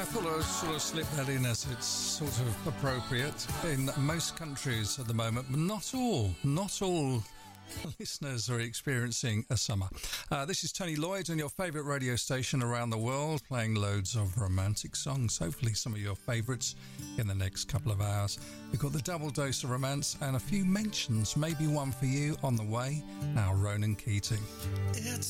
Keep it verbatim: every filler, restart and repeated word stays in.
thought I would sort of slip that in as it's sort of appropriate in most countries at the moment, but not all. Not all listeners are experiencing a summer. Uh, this is Tony Lloyd on your favourite radio station around the world, playing loads of romantic songs, hopefully some of your favourites in the next couple of hours. We've got the double dose of romance and a few mentions, maybe one for you on the way. Now, Ronan Keating. It's